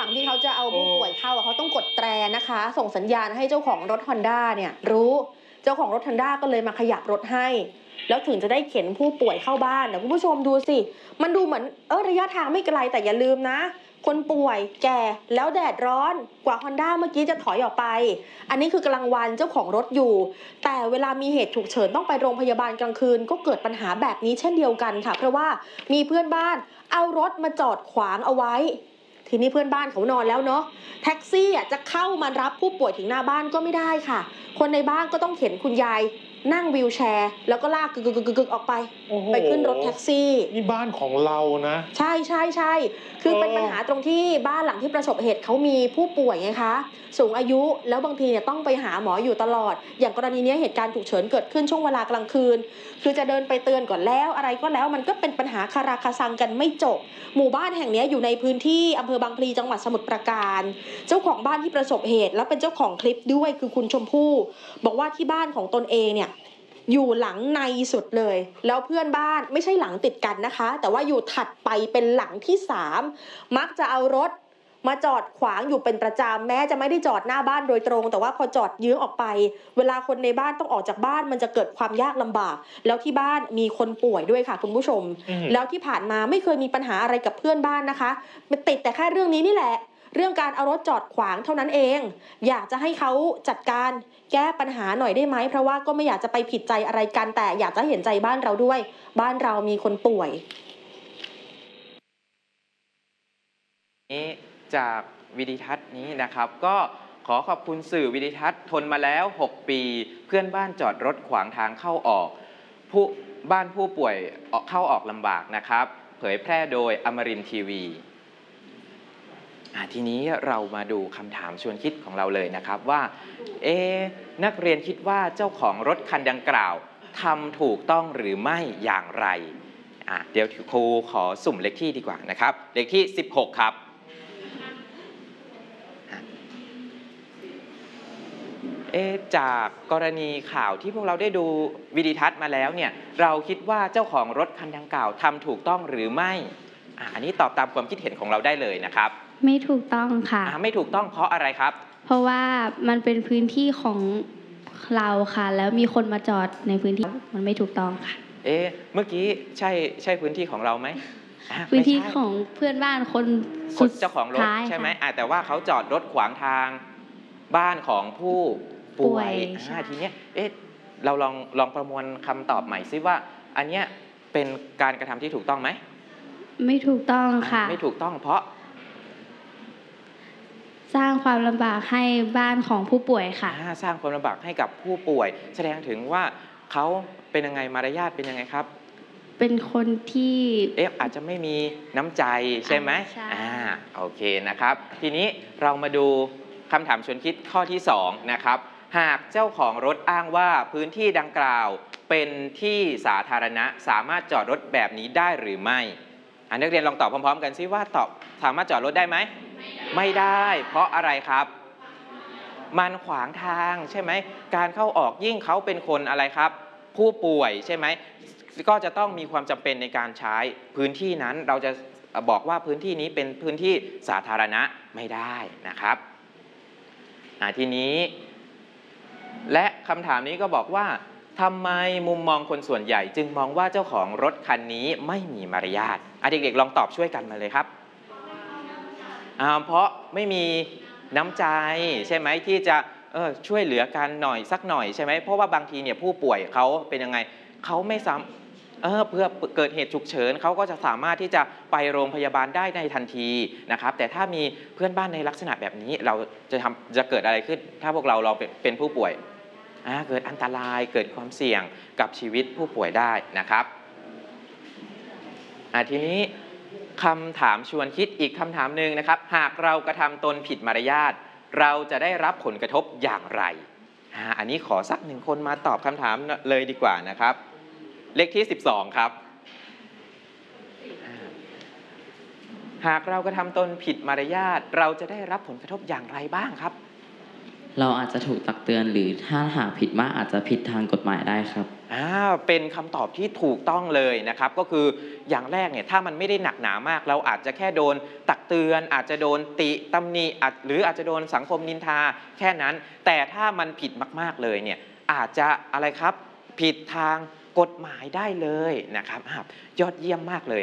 งที่เขาจะเอาผู้ป่วยเข้าเขาต้องกดแตรนะคะส่งสัญญาณให้เจ้าของรถ Honda เนี่ยรู้เจ้าของรถ Honda ก็เลยมาขยับรถให้แล้วถึงจะได้เข็นผู้ป่วยเข้าบ้านเดี๋ยวคุณผู้ชมดูสิมันดูเหมือนระยะทางไม่ไกลแต่อย่าลืมนะคนป่วยแก่แล้วแดดร้อนกว่า Honda เมื่อกี้จะถอยออกไปอันนี้คือกลางวันเจ้าของรถอยู่แต่เวลามีเหตุฉุกเฉินต้องไปโรงพยาบาลกลางคืนก็เกิดปัญหาแบบนี้เช่นเดียวกันค่ะเพราะว่ามีเพื่อนบ้านเอารถมาจอดขวางเอาไว้ทีนี้เพื่อนบ้านเขานอนแล้วเนาะแท็กซี่จะเข้ามารับผู้ป่วยถึงหน้าบ้านก็ไม่ได้ค่ะคนในบ้านก็ต้องเข็นคุณยายนั่งวีลแชร์แล้วก็ลากกึกออกไปไปขึ้นรถแท็กซี่นี่บ้านของเรานะใช่คือเป็นปัญหาตรงที่บ้านหลังที่ประสบเหตุเขามีผู้ป่วยไงคะสูงอายุแล้วบางทีเนี่ยต้องไปหาหมออยู่ตลอดอย่างกรณีนี้เหตุการณ์ฉุกเฉินเกิดขึ้นช่วงเวลากลางคืนคือจะเดินไปเตือนก่อนแล้วอะไรก็แล้วมันก็เป็นปัญหาคาราคาซังกันไม่จบหมู่บ้านแห่งนี้อยู่ในพื้นที่อำเภอบางพลีจังหวัดสมุทรปราการเจ้าของบ้านที่ประสบเหตุและเป็นเจ้าของคลิปด้วยคือคุณชมพู่บอกว่าที่บ้านของตนเองเนี่ยอยู่หลังในสุดเลยแล้วเพื่อนบ้านไม่ใช่หลังติดกันนะคะแต่ว่าอยู่ถัดไปเป็นหลังที่3มักจะเอารถมาจอดขวางอยู่เป็นประจำแม้จะไม่ได้จอดหน้าบ้านโดยตรงแต่ว่าพอจอดยื้อออกไปเวลาคนในบ้านต้องออกจากบ้านมันจะเกิดความยากลำบากแล้วที่บ้านมีคนป่วยด้วยค่ะคุณผู้ชมแล้วที่ผ่านมาไม่เคยมีปัญหาอะไรกับเพื่อนบ้านนะคะมันติดแต่แค่เรื่องนี้นี่แหละเรื่องการเอารถจอดขวางเท่านั้นเองอยากจะให้เขาจัดการแก้ปัญหาหน่อยได้ไหมเพราะว่าก็ไม่อยากจะไปผิดใจอะไรกันแต่อยากจะเห็นใจบ้านเราด้วยบ้านเรามีคนป่วยนี้จากวิดีทัศน์นี้นะครับก็ขอขอบคุณสื่อวิดีทัศน์ทนมาแล้ว6ปีเพื่อนบ้านจอดรถขวางทางเข้าออกบ้านผู้ป่วยเข้าออกลำบากนะครับเผยแพร่โดยอมรินทร์ทีวีทีนี้เรามาดูคำถามชวนคิดของเราเลยนะครับว่านักเรียนคิดว่าเจ้าของรถคันดังกล่าวทำถูกต้องหรือไม่อย่างไรเดี๋ยวครูขอสุ่มเลขที่ดีกว่านะครับเลขที่16ครับจากกรณีข่าวที่พวกเราได้ดูวิดีทัศน์มาแล้วเนี่ยเราคิดว่าเจ้าของรถคันดังกล่าวทำถูกต้องหรือไม่อันนี้ตอบตามความคิดเห็นของเราได้เลยนะครับไม่ถูกต้องค่ะไม่ถูกต้องเพราะอะไรครับเพราะว่ามันเป็นพื้นที่ของเราค่ะแล้วมีคนมาจอดในพื้นที่มันไม่ถูกต้องค่ะเมื่อกี้ใช่พื้นที่ของเราไหมพื้นที่ของเพื่อนบ้านคนเจ้าของรถใช่ไหมแต่ว่าเขาจอดรถขวางทางบ้านของผู้ป่วยทีนี้เราลองประมวลคำตอบใหม่ซิว่าอันเนี้ยเป็นการกระทำที่ถูกต้องไหมไม่ถูกต้องค่ะไม่ถูกต้องเพราะสร้างความลำบากให้บ้านของผู้ป่วยค่ะสร้างความลำบากให้กับผู้ป่วยแสดงถึงว่าเขาเป็นยังไงมารยาทเป็นยังไงครับเป็นคนที่อาจจะไม่มีน้ำใจใช่ไหมโอเคนะครับทีนี้เรามาดูคำถามชวนคิดข้อที่2นะครับหากเจ้าของรถอ้างว่าพื้นที่ดังกล่าวเป็นที่สาธารณะสามารถจอดรถแบบนี้ได้หรือไม่นักเรียนลองตอบพร้อมๆกันซิว่าตอบสามารถจอดรถได้ไหมไม่ได้เพราะอะไรครับมันขวางทางใช่ไหมการเข้าออกยิ่งเขาเป็นคนอะไรครับผู้ป่วยใช่ไหมก็จะต้องมีความจำเป็นในการใช้พื้นที่นั้นเราจะบอกว่าพื้นที่นี้เป็นพื้นที่สาธารณะไม่ได้นะครับทีนี้และคำถามนี้ก็บอกว่าทำไมมุมมองคนส่วนใหญ่จึงมองว่าเจ้าของรถคันนี้ไม่มีมารยาทเด็กๆลองตอบช่วยกันมาเลยครับเพราะไม่มีน้ำใจใช่ไหมที่จะช่วยเหลือกันหน่อยสักหน่อยใช่ไหมเพราะว่าบางทีเนี่ยผู้ป่วยเขาเป็นยังไงเขาไม่ซ้ำเพื่อเกิดเหตุฉุกเฉินเขาก็จะสามารถที่จะไปโรงพยาบาลได้ในทันทีนะครับแต่ถ้ามีเพื่อนบ้านในลักษณะแบบนี้เราจะเกิดอะไรขึ้นถ้าพวกเราเป็นผู้ป่วยเกิดอันตรายเกิดความเสี่ยงกับชีวิตผู้ป่วยได้นะครับทีนี้คำถามชวนคิดอีกคำถามหนึ่งนะครับหากเรากระทำตนผิดมารยาทเราจะได้รับผลกระทบอย่างไรอันนี้ขอสัก1คนมาตอบคำถามเลยดีกว่านะครับเลขที่12ครับหากเรากระทำตนผิดมารยาทเราจะได้รับผลกระทบอย่างไรบ้างครับเราอาจจะถูกตักเตือนหรือถ้าหากผิดมากอาจจะผิดทางกฎหมายได้ครับเป็นคำตอบที่ถูกต้องเลยนะครับก็คืออย่างแรกเนี่ยถ้ามันไม่ได้หนักหนามากเราอาจจะแค่โดนตักเตือนอาจจะโดนติตำหนิหรืออาจจะโดนสังคมนินทาแค่นั้นแต่ถ้ามันผิดมากๆเลยเนี่ยอาจจะอะไรครับผิดทางกฎหมายได้เลยนะครับยอดเยี่ยมมากเลย